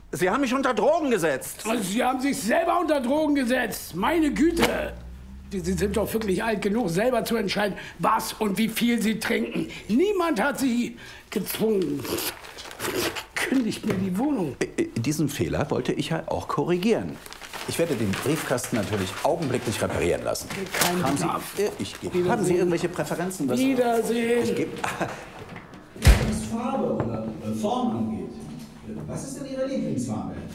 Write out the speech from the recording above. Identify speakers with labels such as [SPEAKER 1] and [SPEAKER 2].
[SPEAKER 1] Sie haben mich unter Drogen gesetzt.
[SPEAKER 2] Also Sie haben sich selber unter Drogen gesetzt. Meine Güte. Sie sind doch wirklich alt genug, selber zu entscheiden, was und wie viel Sie trinken. Niemand hat Sie gezwungen. Kündigt mir die Wohnung.
[SPEAKER 1] Diesen Fehler wollte ich ja auch korrigieren. Ich werde den Briefkasten natürlich augenblicklich reparieren lassen.
[SPEAKER 2] Kein Bedarf.
[SPEAKER 1] Haben Sie irgendwelche Präferenzen?
[SPEAKER 2] Wiedersehen.
[SPEAKER 1] Ich gebe...
[SPEAKER 3] Was Farbe oder Form angeht, was ist denn Ihre Lieblingsfarbe?